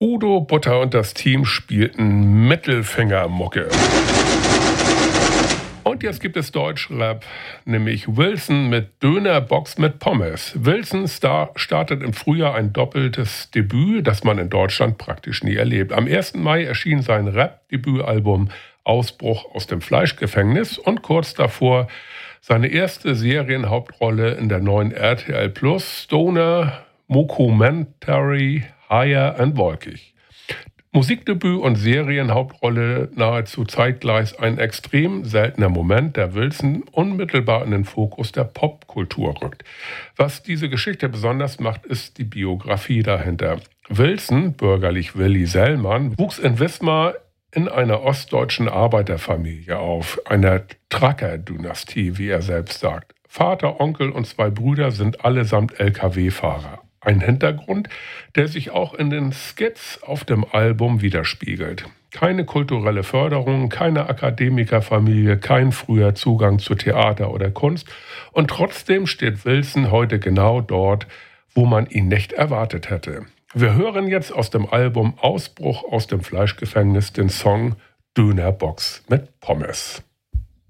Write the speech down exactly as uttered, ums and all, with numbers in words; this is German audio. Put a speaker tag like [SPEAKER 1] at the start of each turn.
[SPEAKER 1] Udo Butter und das Team spielten Mittelfinger-Mucke. Und jetzt gibt es Deutschrap, nämlich Wilson mit Dönerbox mit Pommes. Wilson Star startet im Frühjahr ein doppeltes Debüt, das man in Deutschland praktisch nie erlebt. Am ersten Mai erschien sein Rap-Debütalbum Ausbruch aus dem Fleischgefängnis und kurz davor seine erste Serienhauptrolle in der neuen R T L Plus Stoner Mockumentary Higher and Wolkig. Musikdebüt und Serienhauptrolle nahezu zeitgleich ein extrem seltener Moment, der Wilson unmittelbar in den Fokus der Popkultur rückt. Was diese Geschichte besonders macht, ist die Biografie dahinter. Wilson, bürgerlich Willi Sellmann, wuchs in Wismar in einer ostdeutschen Arbeiterfamilie auf, einer Tracker-Dynastie, wie er selbst sagt. Vater, Onkel und zwei Brüder sind allesamt L K W-Fahrer. Ein Hintergrund, der sich auch in den Skits auf dem Album widerspiegelt. Keine kulturelle Förderung, keine Akademikerfamilie, kein früher Zugang zu Theater oder Kunst. Und trotzdem steht Wilson heute genau dort, wo man ihn nicht erwartet hätte. Wir hören jetzt aus dem Album Ausbruch aus dem Fleischgefängnis den Song Dönerbox mit Pommes.